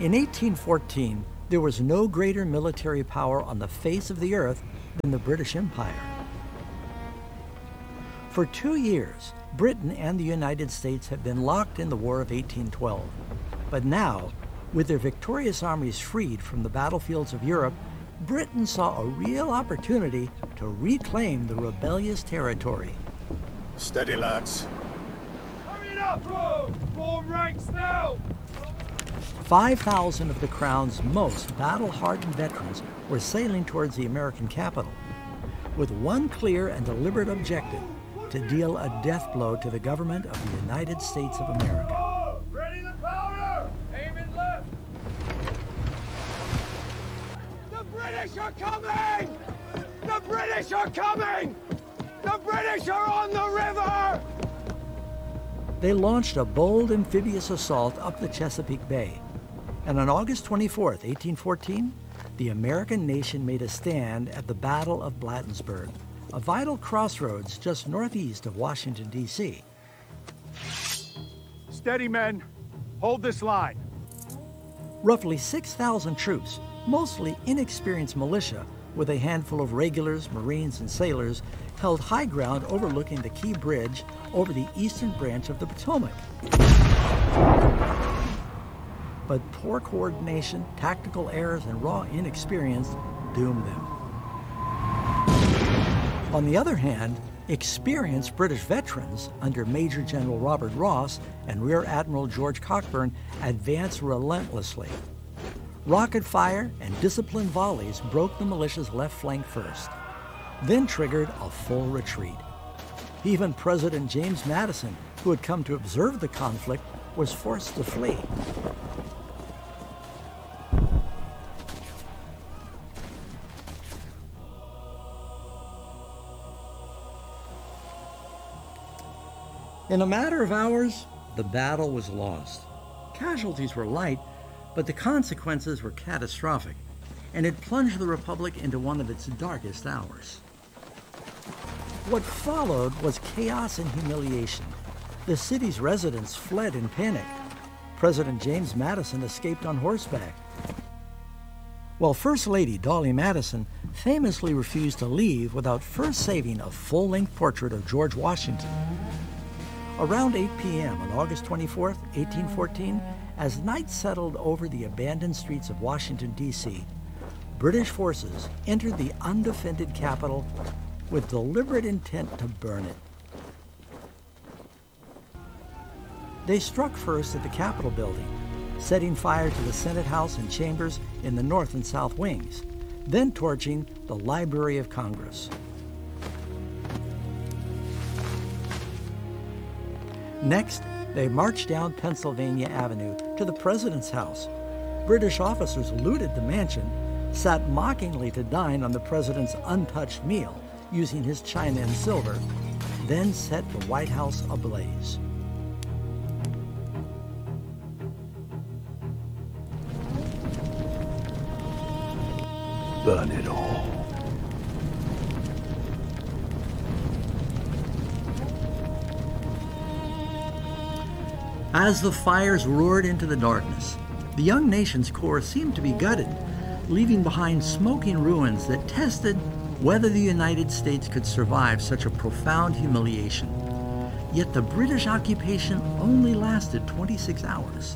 In 1814, there was no greater military power on the face of the earth than the British Empire. For 2 years, Britain and the United States had been locked in the War of 1812. But now, with their victorious armies freed from the battlefields of Europe, Britain saw a real opportunity to reclaim the rebellious territory. Steady, lads. Hurry it up, bro! Form ranks now! 5,000 of the Crown's most battle-hardened veterans were sailing towards the American capital, with one clear and deliberate objective: to deal a death blow to the government of the United States of America. Oh, ready the powder! Aim it left! The British are coming! The British are coming! The British are on the river! They launched a bold amphibious assault up the Chesapeake Bay. And on August 24th, 1814, the American nation made a stand at the Battle of Bladensburg, a vital crossroads just northeast of Washington, D.C. Steady, men. Hold this line. Roughly 6,000 troops, mostly inexperienced militia, with a handful of regulars, Marines, and sailors, held high ground overlooking the key bridge over the eastern branch of the Potomac. But poor coordination, tactical errors, and raw inexperience doomed them. On the other hand, experienced British veterans under Major General Robert Ross and Rear Admiral George Cockburn advanced relentlessly. Rocket fire and disciplined volleys broke the militia's left flank first, then triggered a full retreat. Even President James Madison, who had come to observe the conflict, was forced to flee. In a matter of hours, the battle was lost. Casualties were light, but the consequences were catastrophic, and it plunged the Republic into one of its darkest hours. What followed was chaos and humiliation. The city's residents fled in panic. President James Madison escaped on horseback, while First Lady Dolly Madison famously refused to leave without first saving a full-length portrait of George Washington. Around 8 p.m. on August 24, 1814, as night settled over the abandoned streets of Washington, D.C., British forces entered the undefended capital with deliberate intent to burn it. They struck first at the Capitol building, setting fire to the Senate House and chambers in the north and south wings, then torching the Library of Congress. Next, they marched down Pennsylvania Avenue to the President's house. British officers looted the mansion, sat mockingly to dine on the President's untouched meal using his china and silver, then set the White House ablaze. Burn it all. As the fires roared into the darkness, the young nation's core seemed to be gutted, leaving behind smoking ruins that tested whether the United States could survive such a profound humiliation. Yet the British occupation only lasted 26 hours.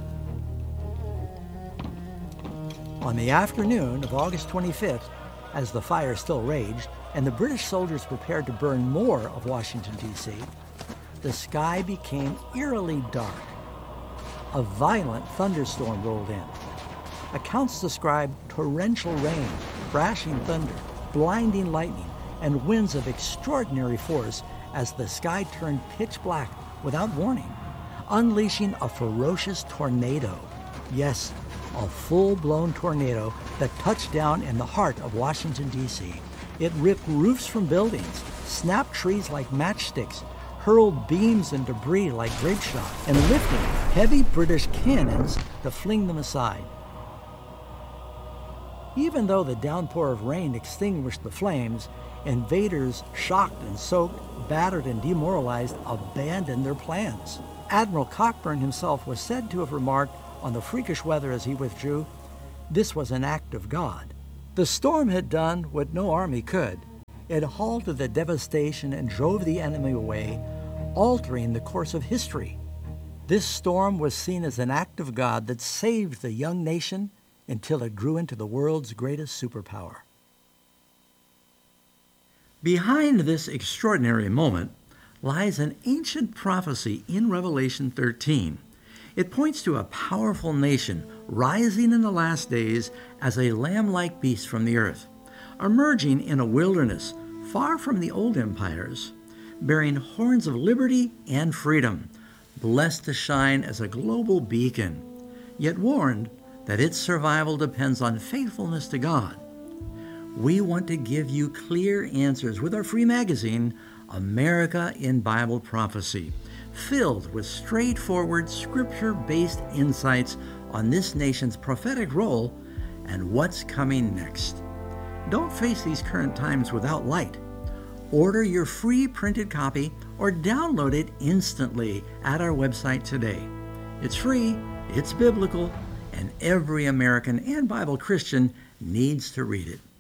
On the afternoon of August 25th, as the fire still raged and the British soldiers prepared to burn more of Washington, D.C., the sky became eerily dark. A violent thunderstorm rolled in. Accounts describe torrential rain, crashing thunder, blinding lightning, and winds of extraordinary force as the sky turned pitch black without warning, unleashing a ferocious tornado. Yes, a full-blown tornado that touched down in the heart of Washington, D.C. It ripped roofs from buildings, snapped trees like matchsticks, hurled beams and debris like grape shot, and lifted heavy British cannons to fling them aside. Even though the downpour of rain extinguished the flames, invaders, shocked and soaked, battered and demoralized, abandoned their plans. Admiral Cockburn himself was said to have remarked on the freakish weather as he withdrew, "This was an act of God." The storm had done what no army could. It halted the devastation and drove the enemy away, altering the course of history. This storm was seen as an act of God that saved the young nation until it grew into the world's greatest superpower. Behind this extraordinary moment lies an ancient prophecy in Revelation 13. It points to a powerful nation rising in the last days as a lamb-like beast from the earth, emerging in a wilderness far from the old empires, bearing horns of liberty and freedom, blessed to shine as a global beacon, yet warned that its survival depends on faithfulness to God. We want to give you clear answers with our free magazine, America in Bible Prophecy, filled with straightforward, scripture-based insights on this nation's prophetic role and what's coming next. Don't face these current times without light. Order your free printed copy or download it instantly at our website today. It's free, it's biblical, and every American and Bible Christian needs to read it.